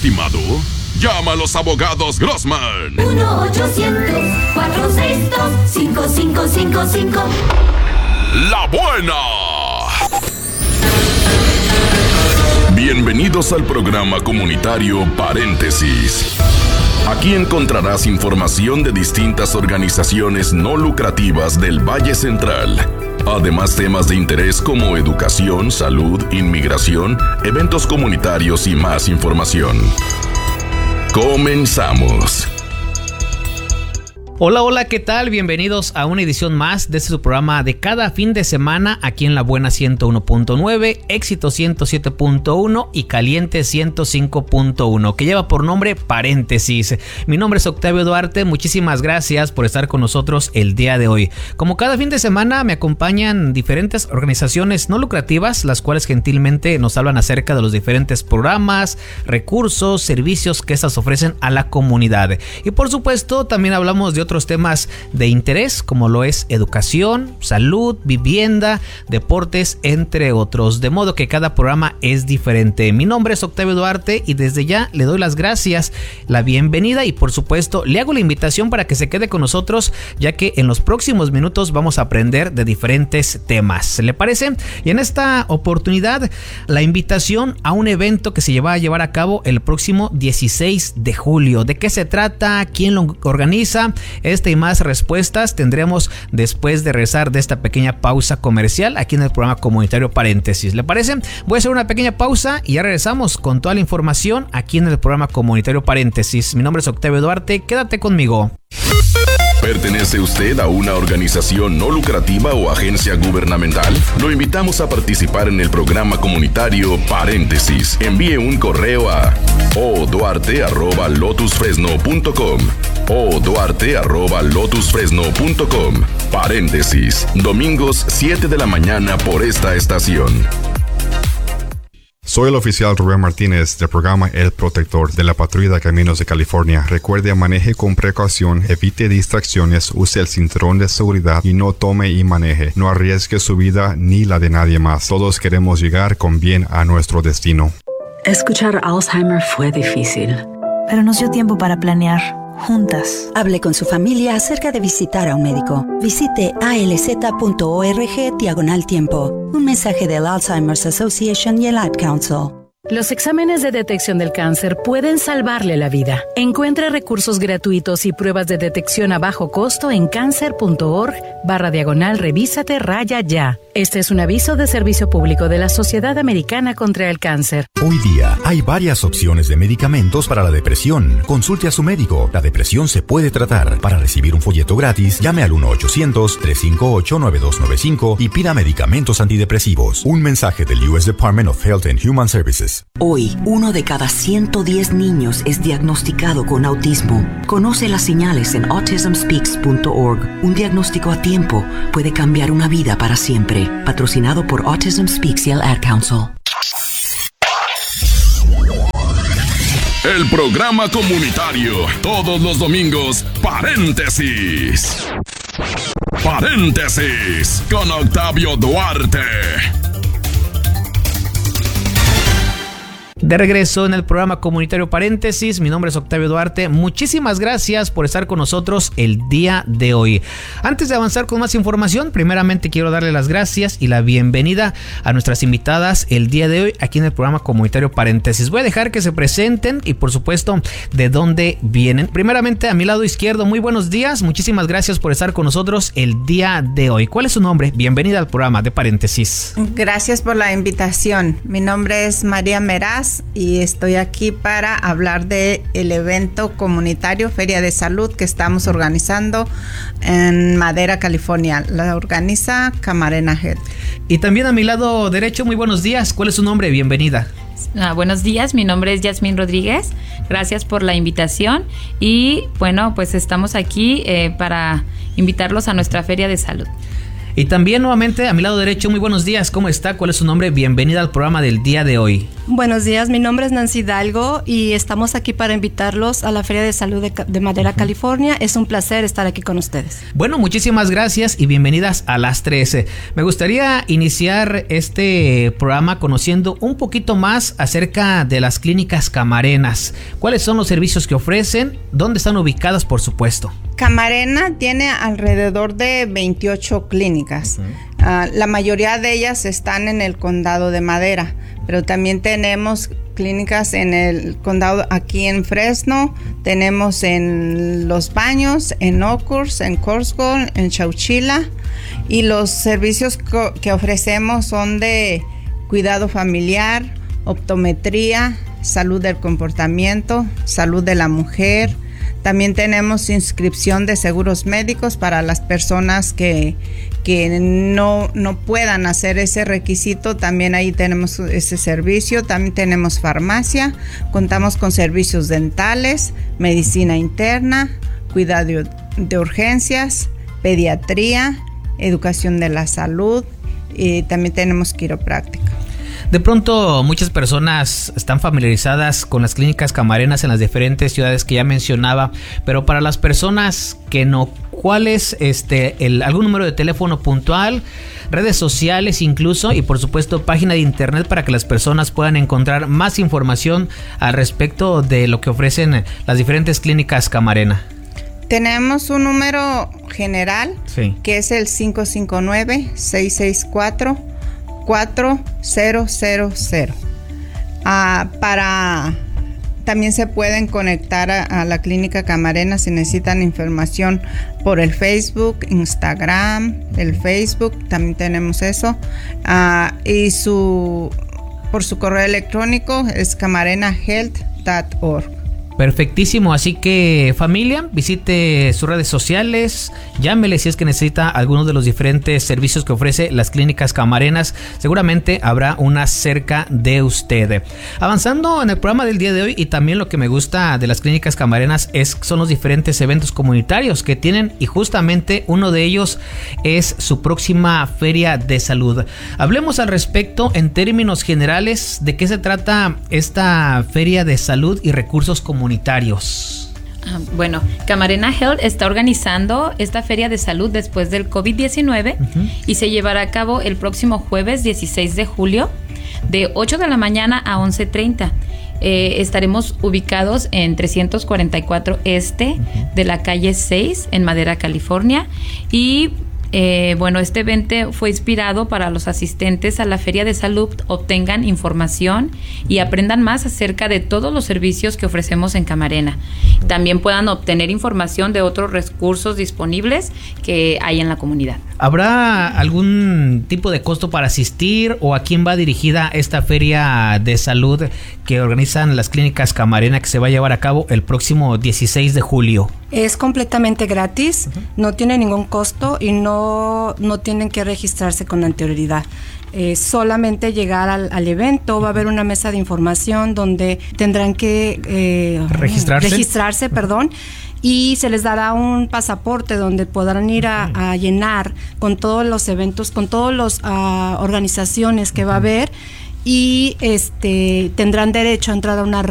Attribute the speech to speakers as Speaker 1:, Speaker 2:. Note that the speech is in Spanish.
Speaker 1: estimado? Llama a los abogados Grossman.
Speaker 2: 1-800-462-5555.
Speaker 1: La buena. Bienvenidos al programa comunitario Paréntesis. Aquí encontrarás información de distintas organizaciones no lucrativas del Valle Central. Además, temas de interés como educación, salud, inmigración, eventos comunitarios y más información. Comenzamos.
Speaker 3: Hola, ¿qué tal? Bienvenidos a una edición más de este su programa de cada fin de semana aquí en La Buena 101.9, Éxito 107.1 y Caliente 105.1, que lleva por nombre Paréntesis. Mi nombre es Octavio Duarte, muchísimas gracias por estar con nosotros el día de hoy. Como cada fin de semana me acompañan diferentes organizaciones no lucrativas, las cuales gentilmente nos hablan acerca de los diferentes programas, recursos, servicios que estas ofrecen a la comunidad. Y por supuesto también hablamos de otros temas de interés como lo es educación, salud, vivienda, deportes, entre otros, de modo que cada programa es diferente. Mi nombre es Octavio Duarte y desde ya le doy las gracias, la bienvenida y por supuesto le hago la invitación para que se quede con nosotros, ya que en los próximos minutos vamos a aprender de diferentes temas. ¿Le parece? Y en esta oportunidad la invitación a un evento que se va a llevar a cabo el próximo 16 de julio. ¿De qué se trata? ¿Quién lo organiza? Esta y más respuestas tendremos después de regresar de esta pequeña pausa comercial aquí en el programa comunitario Paréntesis. ¿Le parece? Voy a hacer una pequeña pausa y ya regresamos con toda la información aquí en el programa comunitario Paréntesis. Mi nombre es Octavio Duarte, quédate conmigo.
Speaker 1: ¿Pertenece usted a una organización no lucrativa o agencia gubernamental? Lo invitamos a participar en el programa comunitario Paréntesis. Envíe un correo a oduarte@lotusfresno.com oduarte@lotusfresno.com. Paréntesis, domingos 7 de la mañana por esta estación.
Speaker 4: Soy el oficial Rubén Martínez del programa El Protector de la Patrulla de Caminos de California. Recuerde, maneje con precaución, evite distracciones, use el cinturón de seguridad y no tome y maneje. No arriesgue su vida ni la de nadie más. Todos queremos llegar con bien a nuestro destino.
Speaker 5: Escuchar Alzheimer fue difícil,
Speaker 6: pero nos dio tiempo para planear juntas.
Speaker 7: Hable con su familia acerca de visitar a un médico. Visite alz.org/tiempo. Un mensaje del Alzheimer's Association y el Ad Council.
Speaker 5: Los exámenes de detección del cáncer pueden salvarle la vida. Encuentre recursos gratuitos y pruebas de detección a bajo costo en cancer.org/revísate-ya. Este es un aviso de servicio público de la Sociedad Americana contra el Cáncer.
Speaker 8: Hoy día hay varias opciones de medicamentos para la depresión. Consulte a su médico. La depresión se puede tratar. Para recibir un folleto gratis, llame al 1-800-358-9295 y pida medicamentos antidepresivos. Un mensaje del U.S. Department of Health and Human Services.
Speaker 9: Hoy, 1 de cada 110 niños es diagnosticado con autismo. Conoce las señales en autismspeaks.org. Un diagnóstico a tiempo puede cambiar una vida para siempre. Patrocinado por Autism Speaks y el Ad Council.
Speaker 1: El programa comunitario, todos los domingos, Paréntesis. Paréntesis, con Octavio Duarte.
Speaker 3: De regreso en el programa comunitario Paréntesis, mi nombre es Octavio Duarte. Muchísimas gracias por estar con nosotros el día de hoy. Antes de avanzar con más información, primeramente quiero darle las gracias y la bienvenida a nuestras invitadas el día de hoy aquí en el programa comunitario Paréntesis. Voy a dejar que se presenten y por supuesto de dónde vienen. Primeramente a mi lado izquierdo, muy buenos días. Muchísimas gracias por estar con nosotros el día de hoy. ¿Cuál es su nombre? Bienvenida al programa de Paréntesis.
Speaker 10: Gracias por la invitación. Mi nombre es María Meraz y estoy aquí para hablar de el evento comunitario Feria de Salud que estamos organizando en Madera, California. La organiza Camarena Head.
Speaker 3: Y también a mi lado derecho, muy buenos días. ¿Cuál es su nombre? Bienvenida.
Speaker 11: Buenos días, mi nombre es Yasmín Rodríguez. Gracias por la invitación y bueno, pues estamos aquí para invitarlos a nuestra Feria de Salud.
Speaker 3: Y también nuevamente a mi lado derecho, muy buenos días. ¿Cómo está? ¿Cuál es su nombre? Bienvenida al programa del día de hoy.
Speaker 2: Buenos días, mi nombre es Nancy Hidalgo y estamos aquí para invitarlos a la Feria de Salud de Madera, California. Es un placer estar aquí con ustedes.
Speaker 3: Bueno, muchísimas gracias y bienvenidas a Las 13. Me gustaría iniciar este programa conociendo un poquito más acerca de las clínicas Camarena. ¿Cuáles son los servicios que ofrecen? ¿Dónde están ubicadas, por supuesto?
Speaker 10: Camarena tiene alrededor de 28 clínicas. La mayoría de ellas están en el condado de Madera, pero también tenemos clínicas en el condado aquí en Fresno, tenemos en Los Baños, en Oakhurst, en Corswell, en Chowchilla, y los servicios que ofrecemos son de cuidado familiar, optometría, salud del comportamiento, salud de la mujer. También tenemos inscripción de seguros médicos para las personas que no puedan hacer ese requisito. También ahí tenemos ese servicio. También tenemos farmacia. Contamos con servicios dentales, medicina interna, cuidado de urgencias, pediatría, educación de la salud y también tenemos quiropráctica.
Speaker 3: De pronto muchas personas están familiarizadas con las clínicas Camarena en las diferentes ciudades que ya mencionaba, pero para las personas que no, ¿cuál es algún número de teléfono puntual, redes sociales incluso y por supuesto página de internet para que las personas puedan encontrar más información al respecto de lo que ofrecen las diferentes clínicas Camarena?
Speaker 10: Tenemos un número general, sí, que es el 559-664-4000. También se pueden conectar a la clínica Camarena si necesitan información por el Facebook, Instagram, el Facebook, también tenemos eso, y por su correo electrónico es camarenahealth.org.
Speaker 3: Perfectísimo, así que familia, visite sus redes sociales, llámele si es que necesita alguno de los diferentes servicios que ofrece las clínicas Camarenas, seguramente habrá una cerca de usted. Avanzando en el programa del día de hoy, y también lo que me gusta de las clínicas Camarenas son los diferentes eventos comunitarios que tienen, y justamente uno de ellos es su próxima Feria de Salud. Hablemos al respecto en términos generales de qué se trata esta Feria de Salud y recursos comunitarios.
Speaker 11: Bueno, Camarena Health está organizando esta feria de salud después del COVID-19 y se llevará a cabo el próximo jueves 16 de julio de 8 de la mañana a 11:30. Estaremos ubicados en 344 Este de la calle 6 en Madera, California, y este evento fue inspirado para los asistentes a la Feria de Salud obtengan información y aprendan más acerca de todos los servicios que ofrecemos en Camarena. También puedan obtener información de otros recursos disponibles que hay en la comunidad.
Speaker 3: ¿Habrá algún tipo de costo para asistir o a quién va dirigida esta Feria de Salud que organizan las clínicas Camarena que se va a llevar a cabo el próximo 16 de julio?
Speaker 2: Es completamente gratis, no tiene ningún costo y no tienen que registrarse con anterioridad. Solamente llegar al evento, va a haber una mesa de información donde tendrán que registrarse, y se les dará un pasaporte donde podrán ir a llenar con todos los eventos, con todas las organizaciones que va a haber, y tendrán derecho a entrar a una